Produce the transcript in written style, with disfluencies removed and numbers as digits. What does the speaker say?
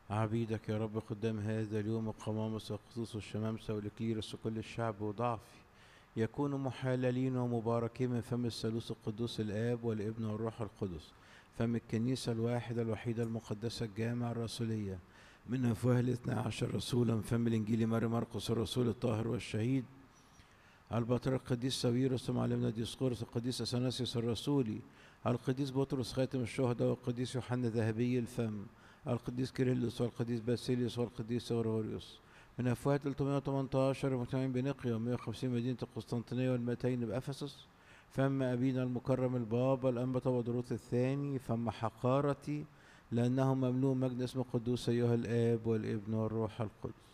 عبيدك يا رب قدام هذا اليوم القمامسة والقصوص والشمامسة والإكليروس وكل الشعب وضعفي يكونوا محللين ومباركين من فم الثالوث القدوس الآب والابن والروح القدس، فم الكنيسة الواحدة الوحيدة المقدسة الجامعة الرسولية، من أفواه الاثنى عشر رسولا، من فم الإنجيل ماري مرقس الرسول الطاهر والشهيد، البطريرك القديس ساويرس ومعلمنا ديسقورس، القديس أثناسيوس الرسولي، القديس بطرس خاتم الشهداء، والقديس يوحنا ذهبي الفم، القديس كيرلس والقديس باسيليوس والقديس غريغوريوس، من أفواه 318 المجتمعين بنقيا، و150 مدينة القسطنطينية وال200 بأفسس، فم أبينا المكرم البابا الأنبا تودروس الثاني، فم حقارتي لأنه مملوء مجد اسم القدوس أيها الآب والابن والروح القدس.